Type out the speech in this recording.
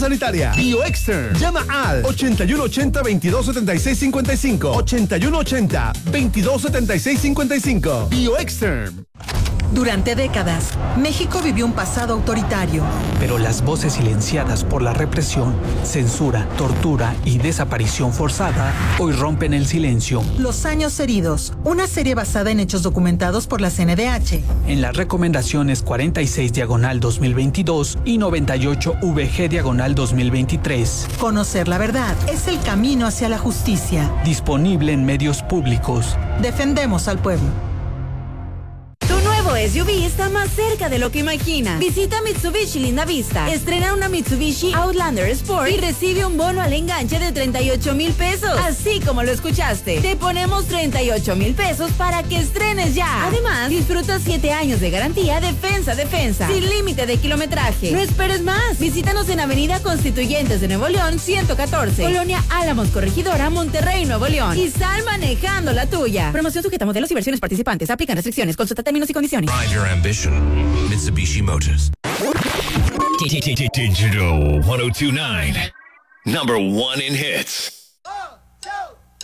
sanitaria. BioExtern. Llama al 8180-2276-55. 8180-2276-55. BioExtern. Durante décadas, México vivió un pasado autoritario. Pero las voces silenciadas por la represión, censura, tortura y desaparición forzada hoy rompen el silencio. Los años heridos, una serie basada en hechos documentados por la CNDH. En las recomendaciones 46/2022 y 98/VG/2023. Conocer la verdad es el camino hacia la justicia. Disponible en medios públicos. Defendemos al pueblo. Tu nuevo SUV está más cerca de lo que imaginas. Visita Mitsubishi Linda Vista. Estrena una Mitsubishi Outlander Sport y recibe un bono al enganche de 38,000 pesos. Así como lo escuchaste. Te ponemos 38,000 pesos para que estrenes ya. Además, disfruta 7 años de garantía defensa. Sin límite de kilometraje. No esperes más. Visítanos en Avenida Constituyentes de Nuevo León, 114. Colonia Álamos Corregidora, Monterrey, Nuevo León. Y sal manejando la tuya. Promoción sujeta a modelos y versiones participantes. Aplican restricciones. Consulta términos y condiciones. Drive your ambition. Mitsubishi Motors. Digital 1029. Number 1 in hits.